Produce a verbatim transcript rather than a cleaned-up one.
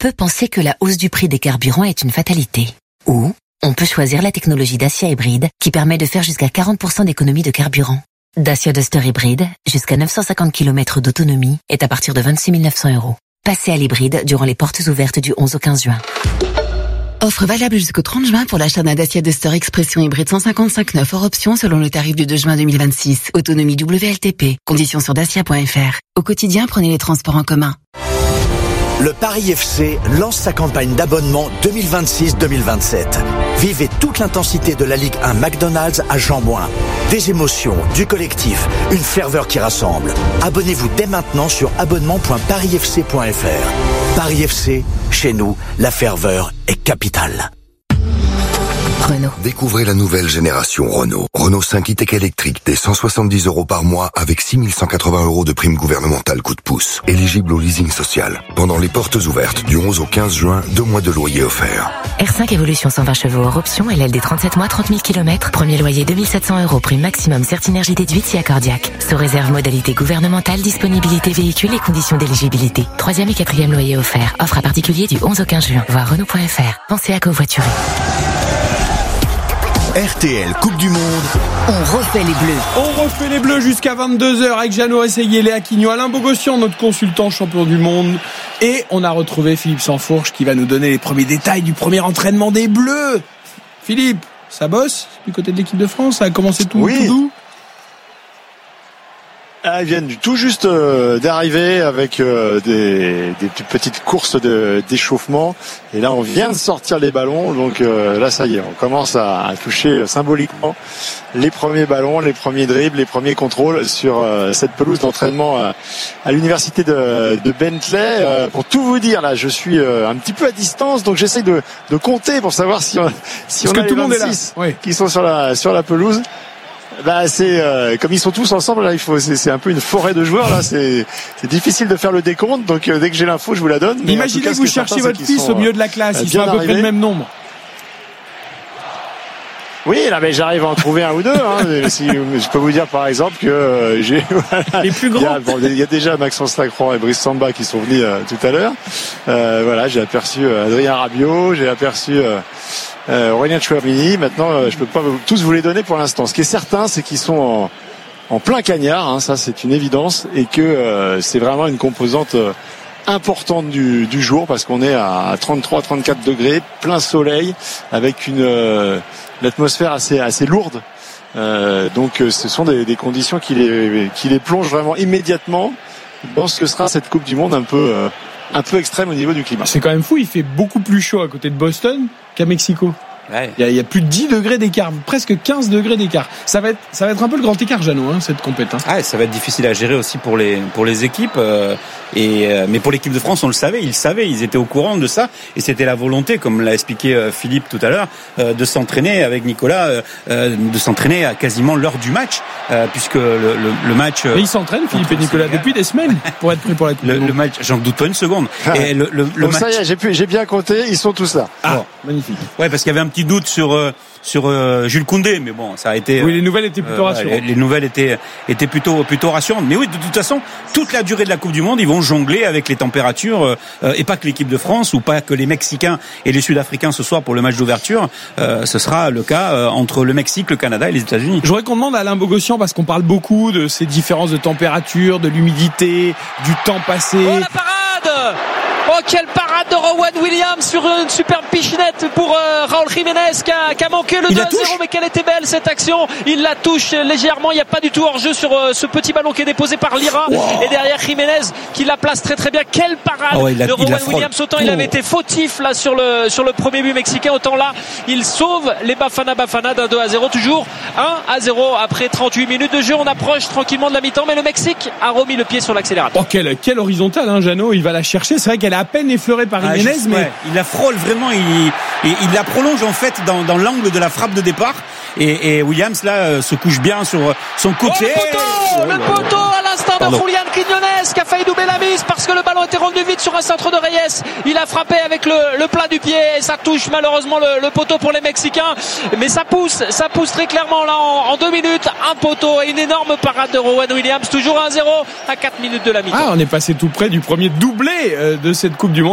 peut penser que la hausse du prix des carburants est une fatalité. Ou on peut choisir la technologie Dacia hybride qui permet de faire jusqu'à quarante pour cent d'économie de carburant. Dacia Duster hybride, jusqu'à neuf cent cinquante kilomètres d'autonomie, est à partir de vingt-six mille neuf cents euros. Passez à l'hybride durant les portes ouvertes du onze au quinze juin. Offre valable jusqu'au trente juin pour l'achat d'un Dacia Duster Expression hybride cent cinquante-cinq neuf hors option selon le tarif du deux juin deux mille vingt-six. Autonomie W L T P. Conditions sur dacia point f r. Au quotidien, prenez les transports en commun. Le Paris F C lance sa campagne d'abonnement deux mille vingt-six deux mille vingt-sept. Vivez toute l'intensité de la Ligue un McDonald's à Jean-Bouin. Des émotions, du collectif, une ferveur qui rassemble. Abonnez-vous dès maintenant sur abonnement point paris f c point f r. Paris F C, chez nous, la ferveur est capitale. Renault. Découvrez la nouvelle génération Renault. Renault cinq e-Tech électrique dès cent soixante-dix euros par mois avec six mille cent quatre-vingts euros de prime gouvernementale coup de pouce. Éligible au leasing social. Pendant les portes ouvertes du onze au quinze juin, deux mois de loyer offerts. R cinq Evolution cent vingt chevaux hors option, L L D trente-sept mois, trente mille kilomètres. Premier loyer deux mille sept cents euros, prime maximum Certinergie déduite si accordiaque. Sous réserve modalité gouvernementale, disponibilité véhicule et conditions d'éligibilité. Troisième et quatrième loyer offert. Offre à particulier du onze au quinze juin. Voir Renault point f r. Pensez à covoiturer. R T L Coupe du Monde. On refait les bleus. On refait les bleus jusqu'à vingt-deux heures avec Jeannot Rességuier, Léa Quignon, Alain Bogossian, notre consultant champion du monde. Et on a retrouvé Philippe Sansfourche qui va nous donner les premiers détails du premier entraînement des bleus. Philippe, ça bosse du côté de l'équipe de France? Ça a commencé tout, oui. tout doux? Ah, ils viennent du tout juste euh, d'arriver avec euh, des, des petites courses de, d'échauffement. Et là, on vient de sortir les ballons. Donc euh, là, ça y est, on commence à, à toucher symboliquement les premiers ballons, les premiers dribbles, les premiers contrôles sur euh, cette pelouse d'entraînement à, à l'université de, de Bentley. Euh, pour tout vous dire, là, je suis euh, un petit peu à distance. Donc j'essaie de, de compter pour savoir si on, si on a les vingt-six oui. qui sont sur la, sur la pelouse. Bah c'est euh, comme ils sont tous ensemble là, il faut c'est, c'est un peu une forêt de joueurs là, c'est c'est difficile de faire le décompte, donc euh, dès que j'ai l'info je vous la donne. Mais imaginez cas, que vous cherchez votre fils sont, au milieu de la classe, ils sont à peu près le même nombre. Oui, là, mais j'arrive à en trouver un ou deux. Hein. Si, je peux vous dire par exemple que euh, j'ai voilà, les plus grands. Il y a, bon, il y a déjà Maxence Lacroix et Brice Samba qui sont venus euh, tout à l'heure. Euh, voilà, j'ai aperçu euh, Adrien Rabiot, j'ai aperçu euh, euh, Aurélien Tchouameni. Maintenant, euh, je peux pas vous, tous vous les donner pour l'instant. Ce qui est certain, c'est qu'ils sont en, en plein cagnard. Hein, ça, c'est une évidence, et que euh, c'est vraiment une composante euh, importante du, du jour, parce qu'on est à trente-trois à trente-quatre degrés, plein soleil, avec une euh, l'atmosphère assez assez lourde. Euh, donc ce sont des, des conditions qui les qui les plongent vraiment immédiatement dans ce que sera cette Coupe du Monde un peu euh, un peu extrême au niveau du climat. C'est quand même fou, il fait beaucoup plus chaud à côté de Boston qu'à Mexico. Ouais. Il y a, il y a plus de dix degrés d'écart, presque quinze degrés d'écart. Ça va être, ça va être un peu le grand écart, Jeannot, hein, cette compétition. Ah, ça va être difficile à gérer aussi pour les pour les équipes. Euh, et euh, mais pour l'équipe de France, on le savait, ils le savaient, ils étaient au courant de ça, et c'était la volonté, comme l'a expliqué euh, Philippe tout à l'heure, euh, de s'entraîner avec Nicolas, euh, euh, de s'entraîner à quasiment l'heure du match, euh, puisque le, le, le match. Euh, mais ils s'entraînent, Philippe et Nicolas, depuis des semaines pour être prêts pour la Coupe le, du Monde. Le match, j'en doute pas une seconde. Et le, le, le Donc match. Ça y est, j'ai pu, j'ai bien compté, ils sont tous là. Ah, bon. Magnifique. Ouais, parce qu'il y avait un petit doute sur. Euh, sur euh, Jules Koundé, mais bon, ça a été. Oui, les nouvelles étaient plutôt euh, rassurantes. Les, les nouvelles étaient étaient plutôt plutôt rassurantes. Mais oui, de toute façon, toute la durée de la Coupe du Monde, ils vont jongler avec les températures, euh, et pas que l'équipe de France ou pas que les Mexicains et les Sud-Africains ce soir pour le match d'ouverture. Euh, ce sera le cas euh, entre le Mexique, le Canada et les États-Unis. Je voudrais qu'on demande à Alain Bogossian, parce qu'on parle beaucoup de ces différences de température, de l'humidité, du temps passé. Oh, la parade! Oh, quelle parade de Rowan Williams sur une superbe pichenette pour euh, Raúl Jiménez qui a, qui a manqué le deux à zéro, mais quelle était belle cette action. Il la touche légèrement, il n'y a pas du tout hors-jeu sur euh, ce petit ballon qui est déposé par Lira. Wow. Et derrière Jiménez qui la place très très bien. Quelle parade oh, a, de Rowan Williams. Autant oh. il avait été fautif là sur le, sur le premier but mexicain, autant là il sauve les Bafana Bafana d'un deux à zéro, toujours un à zéro après trente-huit minutes de jeu. On approche tranquillement de la mi-temps, mais le Mexique a remis le pied sur l'accélérateur. Oh, quelle, quelle horizontale, hein, Jeannot, il va la chercher. C'est vrai qu'elle est à peine effleurée par Jiménez, ah, mais ouais, il la frôle vraiment, il, il, il la prolonge en fait dans, dans l'angle de la frappe de départ, et, et Williams là euh, se couche bien sur son côté. Oh, le poteau, le poteau à l'instant de Julián Quiñones qui a failli doubler la mise parce que le ballon était revenu vite sur un centre de Reyes. Il a frappé avec le, le plat du pied et ça touche malheureusement le, le poteau pour les Mexicains, mais ça pousse, ça pousse très clairement là en, en deux minutes, un poteau et une énorme parade de Rowan Williams, toujours un zéro à quatre minutes de la mi-temps. Ah, on est passé tout près du premier doublé de cette Coupe du Monde.